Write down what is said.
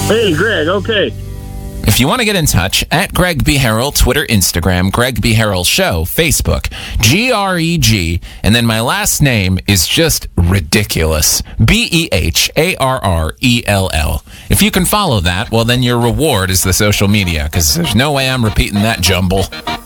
Hey, Greg. Okay. If you want to get in touch, at Greg B. Harrell, Twitter, Instagram, Greg B. Harrell Show, Facebook, GREG, and then my last name is just ridiculous. BEHARRELL. If you can follow that, well, then your reward is the social media, because there's no way I'm repeating that jumble.